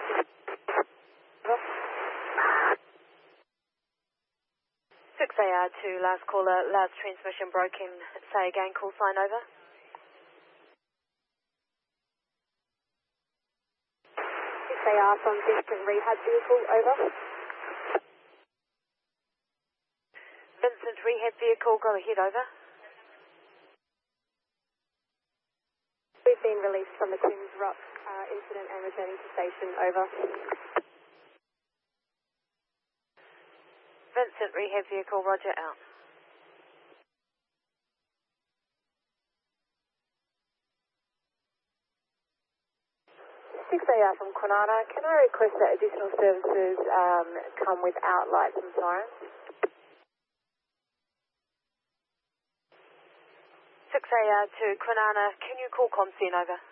6AR to last caller, last transmission broken. Say again, call sign over. 6AR from Vincent Rehab Vehicle, over. Vincent Rehab Vehicle, go ahead, over. We've been released from the Quinns Rock incident and returning to station, over. Vincent Rehab Vehicle, roger, out. 6AR from Kwinana, can I request that additional services come without lights and sirens? 6AR to Kwinana, can you call Comsyn over?